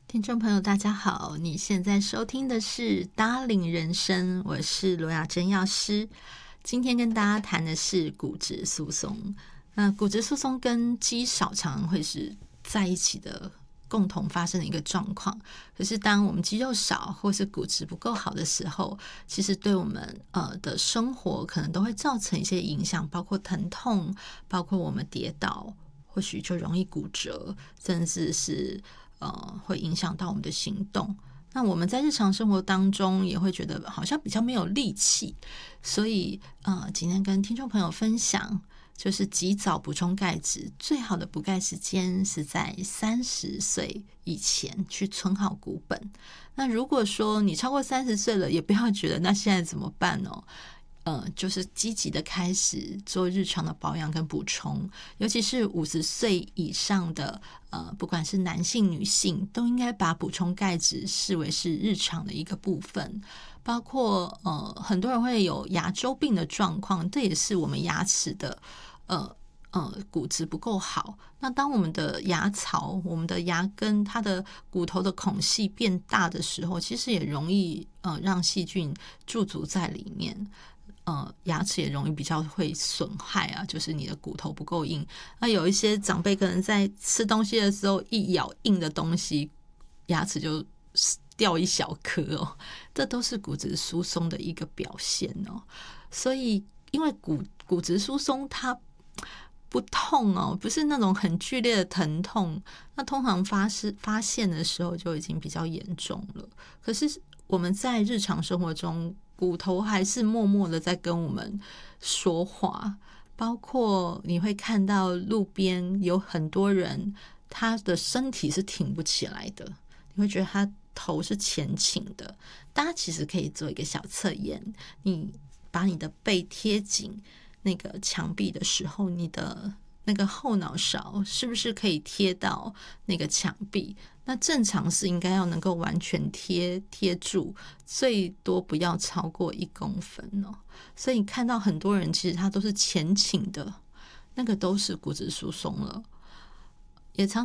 听众朋友大家好，你现在收听的是 Darling 人生，我是罗雅珍药师。今天跟大家谈的是骨质疏松。那骨质疏松跟肌少常会是在一起的共同发生的一个状况，可是当我们肌肉少或是骨质不够好的时候，其实对我们的生活可能都会造成一些影响，包括疼痛，包括我们跌倒或许就容易骨折，甚至是会影响到我们的行动。那我们在日常生活当中也会觉得好像比较没有力气，所以今天跟听众朋友分享，就是及早补充钙质，最好的补钙时间是在30岁以前去存好骨本。那如果说你超过30岁了，也不要觉得那现在怎么办哦。就是积极的开始做日常的保养跟补充，尤其是50岁以上的不管是男性女性，都应该把补充钙质视为是日常的一个部分。包括很多人会有牙周病的状况，这也是我们牙齿的骨质不够好。那当我们的牙槽、我们的牙根它的骨头的孔隙变大的时候，其实也容易让细菌驻足在里面。牙齿也容易比较会损害啊，就是你的骨头不够硬。那有一些长辈可能在吃东西的时候一咬硬的东西，牙齿就掉一小颗哦，这都是骨质疏松的一个表现哦。所以因为骨质疏松它不痛哦，不是那种很剧烈的疼痛，那通常发现的时候就已经比较严重了。可是我们在日常生活中，骨头还是默默的在跟我们说话，包括你会看到路边有很多人，他的身体是挺不起来的，你会觉得他头是前倾的。大家其实可以做一个小测验，你把你的背贴紧那个墙壁的时候，你的那个后脑勺是不是可以贴到那个墙壁？那正常是应该要能够完全贴住，最多不要超过1公分哦。所以看到很多人其实他都是前倾的，那个都是骨质疏松了。也常